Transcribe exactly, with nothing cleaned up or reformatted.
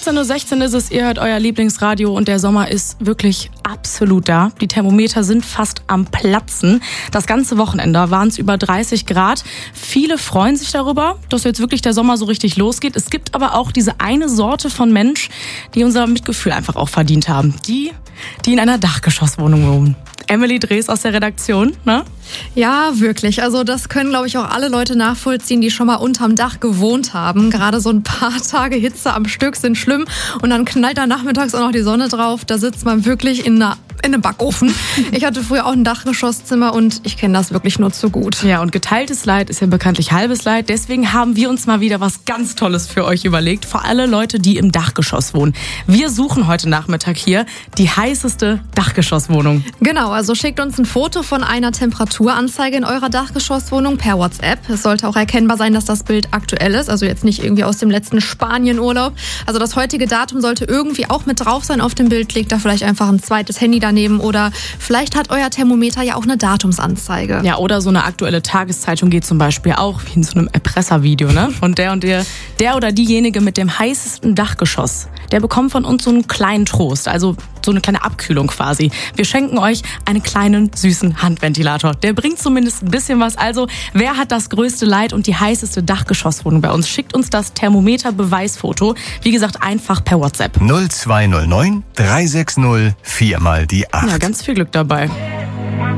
fünfzehn Uhr sechzehn ist es, ihr hört euer Lieblingsradio und der Sommer ist wirklich absolut da. Die Thermometer sind fast am Platzen. Das ganze Wochenende waren es über dreißig Grad. Viele freuen sich darüber, dass jetzt wirklich der Sommer so richtig losgeht. Es gibt aber auch diese eine Sorte von Mensch, die unser Mitgefühl einfach auch verdient haben. Die, die in einer Dachgeschosswohnung wohnen. Emily Drees aus der Redaktion, ne? Ja, wirklich. Also das können, glaube ich, auch alle Leute nachvollziehen, die schon mal unterm Dach gewohnt haben. Gerade so ein paar Tage Hitze am Stück sind schlimm und dann knallt da nachmittags auch noch die Sonne drauf. Da sitzt man wirklich in einer in einem Backofen. Ich hatte früher auch ein Dachgeschosszimmer und ich kenne das wirklich nur zu gut. Ja, und geteiltes Leid ist ja bekanntlich halbes Leid. Deswegen haben wir uns mal wieder was ganz Tolles für euch überlegt. Für alle Leute, die im Dachgeschoss wohnen. Wir suchen heute Nachmittag hier die heißeste Dachgeschosswohnung. Genau, also schickt uns ein Foto von einer Temperaturanzeige in eurer Dachgeschosswohnung per WhatsApp. Es sollte auch erkennbar sein, dass das Bild aktuell ist. Also jetzt nicht irgendwie aus dem letzten Spanienurlaub. Also das heutige Datum sollte irgendwie auch mit drauf sein auf dem Bild. Legt da vielleicht einfach ein zweites Handy daneben oder vielleicht hat euer Thermometer ja auch eine Datumsanzeige. Ja, oder so eine aktuelle Tageszeitung geht zum Beispiel auch, wie in so einem Erpresservideo, ne? Und der und der, der oder diejenige mit dem heißesten Dachgeschoss, der bekommt von uns so einen kleinen Trost, also so eine kleine Abkühlung quasi. Wir schenken euch einen kleinen, süßen Handventilator. Der bringt zumindest ein bisschen was. Also, wer hat das größte Leid und die heißeste Dachgeschosswohnung bei uns? Schickt uns das Thermometer-Beweisfoto. Wie gesagt, einfach per WhatsApp. null zwei null neun drei sechs null vier mal die acht. Ja, ganz viel Glück dabei.